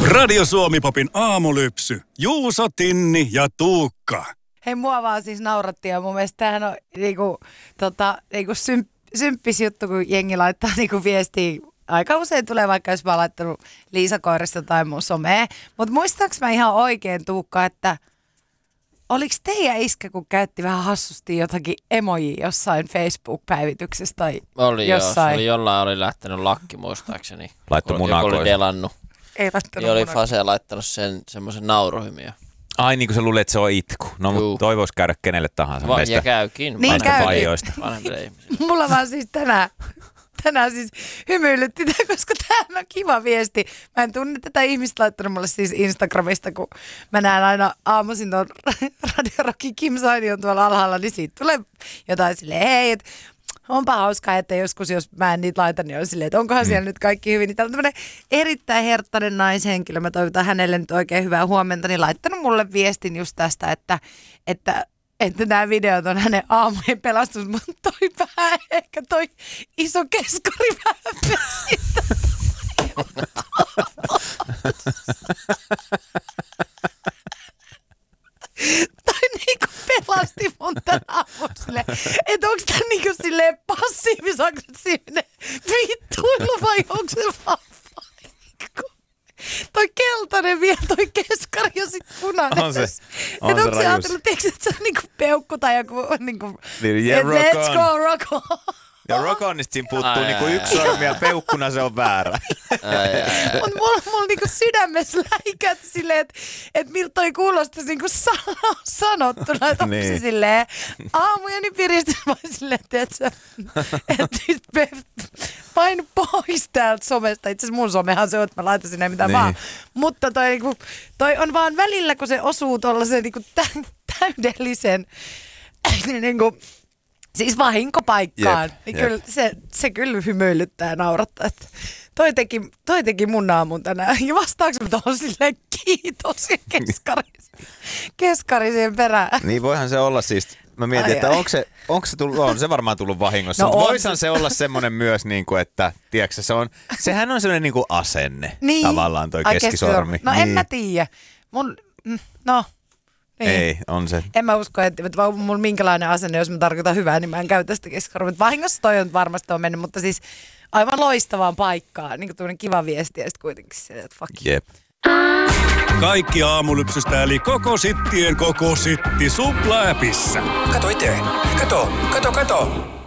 Radio Suomi-popin aamulypsy. Juuso, Tinni ja Tuukka. Hei, mua vaan siis nauratti ja mun mielestä tämähän on niinku symppis juttu, kun jengi laittaa niinku viestiä. Aika usein tulee, vaikka jos mä oon laittanut Liisa Koirista tai mun someen. Mutta muistaaks mä ihan oikein, Tuukka, että oliko teidän iskä, kun käytti vähän hassusti jotakin emojia jossain Facebook-päivityksessä tai oli jossain? Joo, se oli jollain oli lähtenyt lakki muistaakseni. Laitto joku munakoista. oli delannut. Ei laittanut Ja oli munakoista. Fase laittanut semmoisen nauruhymiön. Ai niin kuin sä luulet, että se on itku. No Juu. mutta toi voisi käydä kenelle tahansa Ja käykin. Niin meistä käykin. fajoista. Vanhemmille ihmisille. Mulla vaan siis tänään siis hymyilytti tämä, koska tämä on kiva viesti. Mä en tunne tätä ihmistä laittanut mulle siis Instagramista, kun mä näen aina aamuisin tuon Radio Rockin Kim Saini on tuolla alhaalla, niin siitä tulee jotain silleen, hei, että onpa hauskaa, että joskus jos mä en niitä laita, niin on silleen, että onkohan siellä nyt kaikki hyvin. Niin täällä on tämmöinen erittäin herttainen naishenkilö, mä toivotan hänelle nyt oikein hyvää huomenta, niin laittanut mulle viestin just tästä, että nämä videot on hänen aamujen pelastus, mutta toi vähän ehkä toi iso keskari vähän pesitä. Toi niinku pelasti mun tän aamun silleen, että onks tää niinku silleen passiivis-aggressiivinen vittuilu vai onks se vaan vaikka? Toi keltainen vielä, toi keskari ja sit punainen. On se Että rajus. onko se ajatellut, että se on niinku peukku tai joku niinku, Niin, yeah, rock let's on. go, rock on. Ja rock onista siinä puuttuu niinku yksi sormi ja peukkuna se on väärä. Mutta mulla niinku sydämessä läikätti silleen, että miltä toi kuulostaisi niinku sanottuna. Että onko se Niin. silleen aamujeni piristys vai silleen, että nyt painu pois täältä somesta. Itse asiassa mun somehan se on, että mä laitan sinne mitä Niin. vaan. Mutta toi on vaan välillä, kun se osuu tuollaisen niinku täydellisen niinku, siis vahinkopaikkaan. Jep, Niin jep. kyllä se kyllä hymyilyttää ja naurattaa. Että toi teki mun aamun tänään. Ja vastaanko mä tuohon silleen kiitos ja keskari siihen perään. Niin voihan se olla siis. Mä mietin, Ai, että ai. onko se tullut, on se varmaan tullut vahingossa, No mutta on voisihan se olla semmoinen myös, niin kuin, että tiedätkö, sehän on semmoinen niin kuin asenne tavallaan toi Ai, keskisormi. No niin. en mä tiedä. Niin. Ei, on se. En mä usko, että on mulla minkälainen asenne, jos mä tarkoitan hyvää, niin mä en käytä sitä keskisormea. Vahingossa toi on varmasti mennyt, mutta siis aivan loistavaan paikkaan. Niin kuin tuollainen kiva viesti ja sitten kuitenkin se, että fuck. Jep. Kaikki aamulypsystä eli koko sittien koko sitti Supla-äpissä. Kato itse. Kato.